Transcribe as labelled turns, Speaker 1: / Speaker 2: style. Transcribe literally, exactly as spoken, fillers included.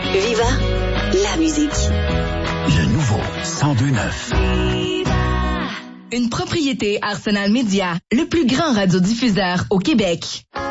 Speaker 1: Viva, la musique.
Speaker 2: Le nouveau cent deux neuf.
Speaker 3: Une propriété Arsenal Média, le plus grand radiodiffuseur au Québec.